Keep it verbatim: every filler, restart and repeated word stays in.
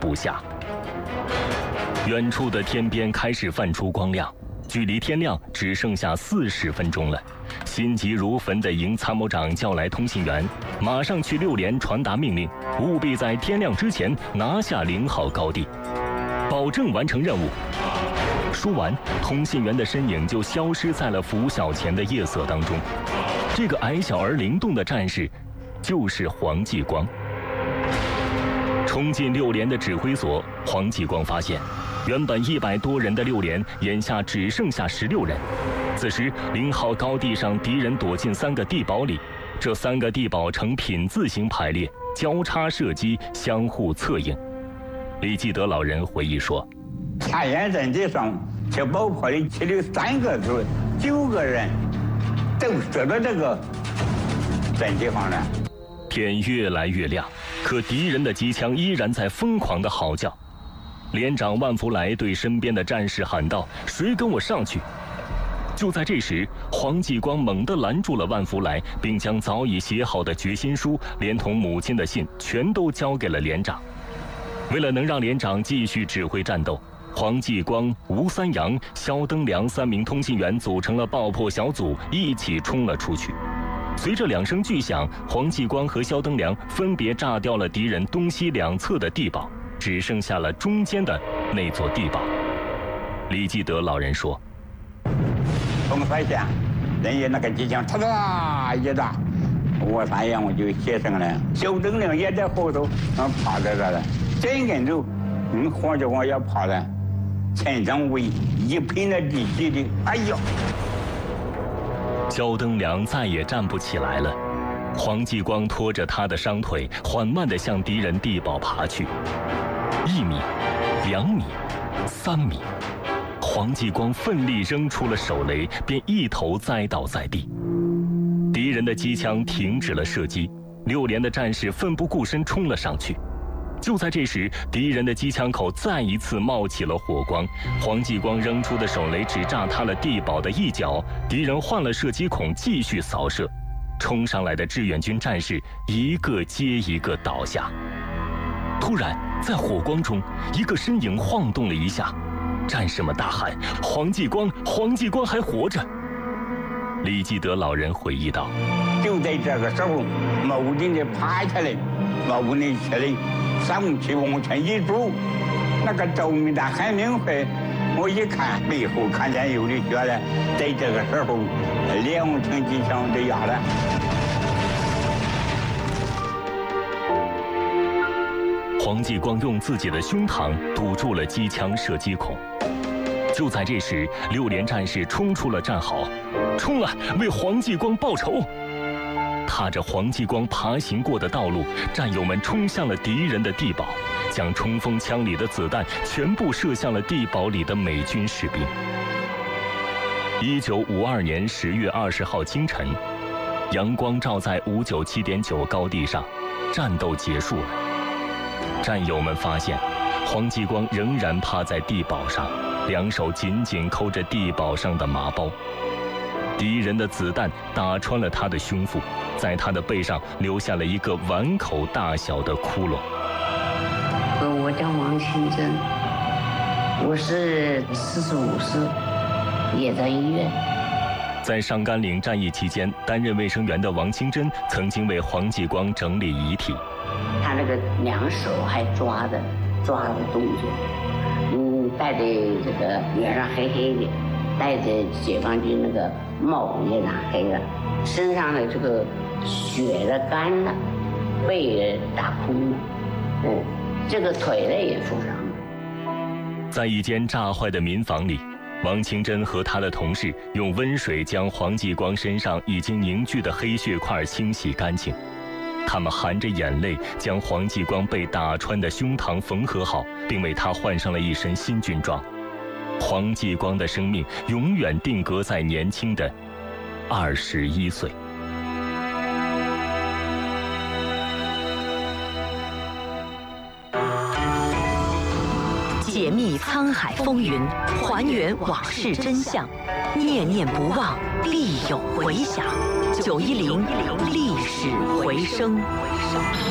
部下。远处的天边开始泛出光亮，距离天亮只剩下四十分钟了。心急如焚的营参谋长叫来通信员，马上去六连传达命令，务必在天亮之前拿下零号高地，保证完成任务。说完，通信员的身影就消失在了拂晓前的夜色当中。这个矮小而灵动的战士，就是黄继光。冲进六连的指挥所，黄继光发现，原本一百多人的六连，眼下只剩下十六人。此时，零号高地上敌人躲进三个地堡里，这三个地堡呈品字形排列，交叉射击，相互策应。李继德老人回忆说：“ 查验阵地上吃爆破的其中三个是九个人都射到这个阵地上了。” 天越来越亮，可敌人的机枪依然在疯狂地嚎叫。连长万福来对身边的战士喊道：“谁跟我上去？”就在这时，黄继光猛地拦住了万福来，并将早已写好的决心书连同母亲的信全都交给了连长。为了能让连长继续指挥战斗，黄继光、吴三阳、肖登良三名通信员组成了爆破小组，一起冲了出去。随着两声巨响，黄继光和肖登良分别炸掉了敌人东西两侧的地堡，只剩下了中间的那座地堡。李继德老人说：“ 从摔下，人家那个机枪嚓嚓一打，我三阳我就写上了，肖登良也在后头，嗯，趴在这了。整个人都，嗯，黄继光也趴在，全身为一片的地基的，哎呀！” 肖登良再也站不起来了，黄继光拖着他的伤腿，缓慢地向敌人地堡爬去。一米，两米，三米，黄继光奋力扔出了手雷，便一头栽倒在地。敌人的机枪停止了射击，六连的战士奋不顾身冲了上去。就在这时，敌人的机枪口再一次冒起了火光，黄继光扔出的手雷只炸塌了地堡的一角，敌人换了射击孔继续扫射，冲上来的志愿军战士一个接一个倒下。突然，在火光中，一个身影晃动了一下，战士们大喊：“黄继光，黄继光还活着！”李继德老人回忆道：“ 就在这个时候，某人的爬起来，某人起来。上去往前一走，那个周明达很明白。我一看背后看见有的血了，在这个时候，两挺机枪就压了。 黄继光用自己的胸膛堵住了机枪射击孔。就在这时，六连战士冲出了战壕，冲啊，为黄继光报仇！踏着黄继光爬行过的道路，战友们冲向了敌人的地堡，将冲锋枪里的子弹全部射向了地堡里的美军士兵。一九五二年十月二十号清晨，阳光照在五九七点九高地上，战斗结束了。战友们发现，黄继光仍然趴在地堡上，两手紧紧扣着地堡上的麻包。敌人的子弹打穿了他的胸腹，在他的背上留下了一个碗口大小的窟窿。 我叫王清珍，我是四十五岁，也在医院。 在上甘岭战役期间，担任卫生员的王清珍曾经为黄继光整理遗体。 他那个两手还抓的抓的动作，嗯，戴的这个脸上黑黑的，戴着解放军那个帽也染黑了，身上的这个血的干了，背也打空了，嗯，这个腿呢也受伤了。 在一间炸坏的民房里，王清珍和他的同事用温水将黄继光身上已经凝聚的黑血块清洗干净。他们含着眼泪将黄继光被打穿的胸膛缝合好，并为他换上了一身新军装。黄继光的生命永远定格在年轻的二十一岁。 解密沧海风云，还原往事真相，念念不忘，必有回响。九一零历史回声。